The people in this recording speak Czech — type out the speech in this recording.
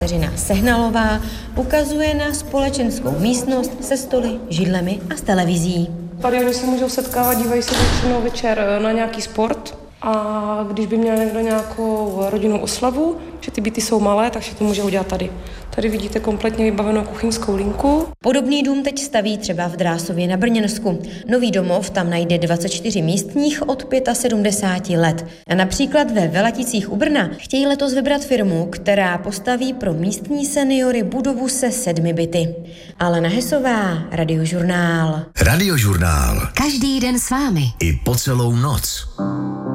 Kateřina Sehnalová ukazuje na společenskou místnost se stoly, židlemi a s televizí. Tady oni se můžou setkávat, dívají se většinou večer na nějaký sport a když by měl někdo nějakou rodinnou oslavu, že ty byty jsou malé, takže to může udělat tady. Tady vidíte kompletně vybavenou kuchyňskou linku. Podobný dům teď staví třeba v Drásově na Brněnsku. Nový domov tam najde 24 místních od 75 let. A například ve Velaticích u Brna chtějí letos vybrat firmu, která postaví pro místní seniory budovu se 7 byty. Alena Hesová, Radiožurnál. Radiožurnál. Každý den s vámi. I po celou noc.